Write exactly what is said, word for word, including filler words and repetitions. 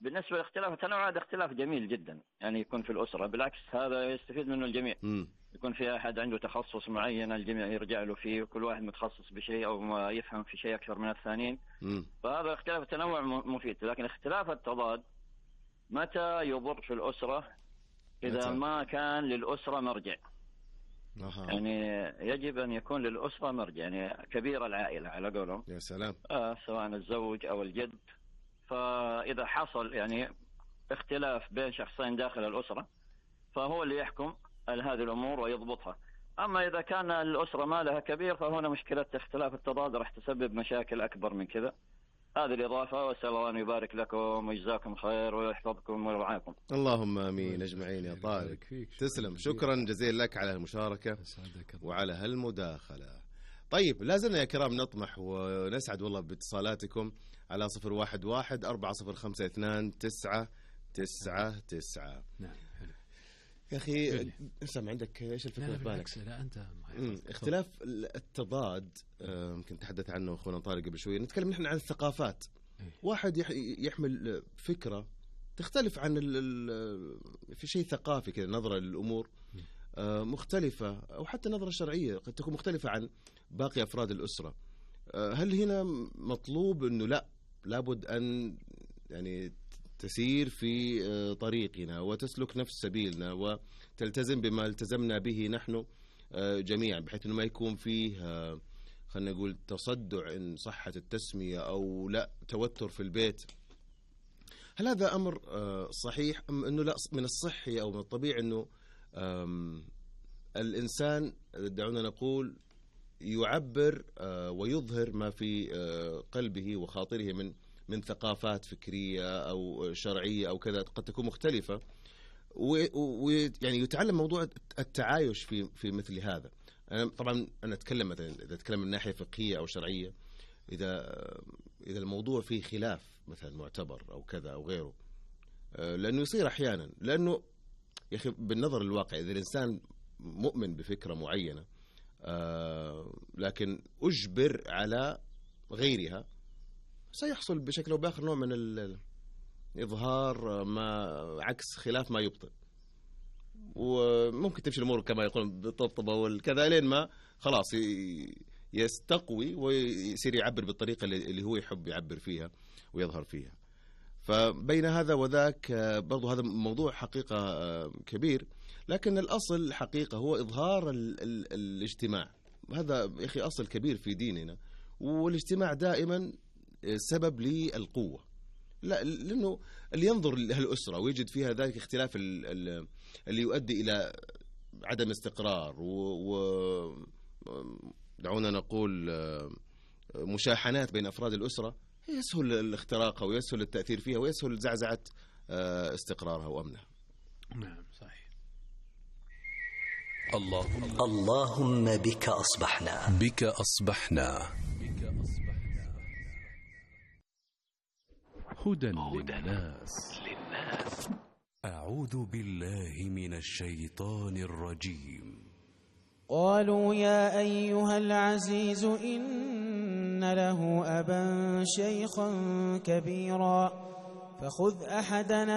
بالنسبة لاختلاف التنوع هذا اختلاف جميل جدا، يعني يكون في الأسرة بالعكس هذا يستفيد منه الجميع. م. يكون في أحد عنده تخصص معين الجميع يرجع له فيه، وكل واحد متخصص بشيء أو ما يفهم في شيء أكثر من الثانيين. م. فهذا اختلاف التنوع مفيد، لكن اختلاف التضاد متى يضر في الأسرة؟ إذا متى؟ ما كان للأسرة مرجع. أه. يعني يجب أن يكون للأسرة مرجع، يعني كبير العائلة على قولهم. يا سلام. آه سواء الزوج أو الجد. فإذا حصل يعني اختلاف بين شخصين داخل الأسرة فهو اللي يحكم هذه الأمور ويضبطها. أما إذا كان الأسرة ما لها كبير فهنا مشكلة اختلاف التضاد راح تسبب مشاكل أكبر من كذا. هذه الإضافة، وأسأل الله أن يبارك لكم ويجزاكم خير ويحفظكم ويرعاكم. اللهم آمين أجمعين يا طارق. تسلم، شكرا جزيلا لك على المشاركة وعلى هالمداخلة. طيب لازلنا يا كرام نطمح ونسعد والله باتصالاتكم على صفر واحد واحد أربعة صفر خمسة اثنان تسعة تسعة تسعة. نعم حلو يا أخي سامع عندك إيش الفكرة في بالك؟ لا أنت اختلاف التضاد يمكن تحدث عنه أخونا طارق قبل شوية. نتكلم نحن عن الثقافات. واحد يحمل فكرة تختلف عن في شيء ثقافي كذا، نظرة للأمور مختلفة، أو حتى نظرة شرعية قد تكون مختلفة عن باقي أفراد الأسرة. هل هنا مطلوب أنه لا لابد أن يعني تسير في طريقنا وتسلك نفس سبيلنا وتلتزم بما التزمنا به نحن جميعا، بحيث أنه ما يكون فيه خلنا نقول تصدع إن صحة التسمية أو لا توتر في البيت؟ هل هذا أمر صحيح أم أنه لا من الصحي أو من الطبيعي أنه الإنسان دعونا نقول يعبر ويظهر ما في قلبه وخاطره من من ثقافات فكرية أو شرعية أو كذا قد تكون مختلفة، ويعني يتعلم موضوع التعايش في في مثل هذا. أنا طبعا أنا أتكلم مثلا إذا أتكلم من ناحية فقهية أو شرعية، إذا إذا الموضوع فيه خلاف مثلا معتبر أو كذا أو غيره، لأنه يصير أحيانا، لأنه يا أخي بالنظر للواقع إذا الإنسان مؤمن بفكرة معينة لكن أجبر على غيرها سيحصل بشكل أو بآخر نوع من الإظهار ما عكس خلاف ما يبطل، وممكن تمشي الأمور كما يقولون بالطبطبة والكذا لين ما خلاص يستقوي ويصير يعبر بالطريقة اللي هو يحب يعبر فيها ويظهر فيها. فبين هذا وذاك برضو هذا موضوع حقيقة كبير، لكن الأصل حقيقة هو إظهار ال ال الاجتماع. هذا يا أخي أصل كبير في ديننا، والاجتماع دائما سبب للقوة، لا لأنه اللي ينظر لهالأسرة ويجد فيها ذلك اختلاف اللي يؤدي إلى عدم استقرار و دعونا نقول مشاحنات بين أفراد الأسرة، يسهل الاختراق ويسهل التأثير فيها ويسهل زعزعة استقرارها وأمنها. نعم صحيح. اللهم اللهم بك أصبحنا بك أصبحنا هدى للناس. أعوذ بالله من الشيطان الرجيم. قالوا يا أيها العزيز إن له أبا شيخا كبيرا فخذ أحدنا